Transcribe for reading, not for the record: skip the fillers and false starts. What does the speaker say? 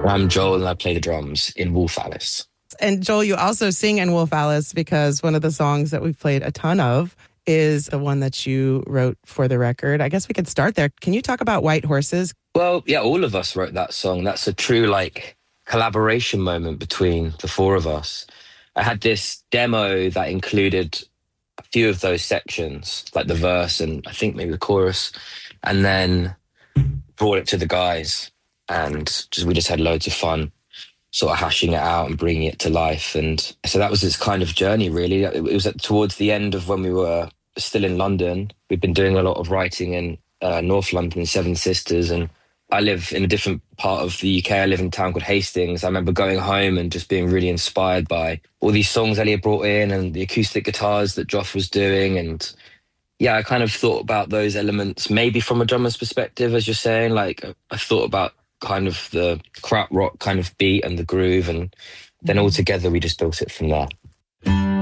I'm Joel and I play the drums in Wolf Alice. And Joel, you also sing in Wolf Alice because one of the songs that we've played a ton of is the one that you wrote for the record. I guess we could start there. Can you talk about White Horses? Well, yeah, all of us wrote that song. That's a true collaboration moment between the four of us. I had this demo that included a few of those sections, like the verse and I think maybe the chorus, and then brought it to the guys and we just had loads of fun sort of hashing it out and bringing it to life. And so that was its kind of journey, really. It was towards the end of when we were still in London. We'd been doing a lot of writing in North London, Seven Sisters, and I live in a different part of the UK. I live in a town called Hastings. I remember going home and just being really inspired by all these songs Elliot brought in and the acoustic guitars that Joff was doing. And yeah, I kind of thought about those elements, maybe from a drummer's perspective, as you're saying. Like I thought about kind of the krautrock kind of beat and the groove, and then all together we just built it from there.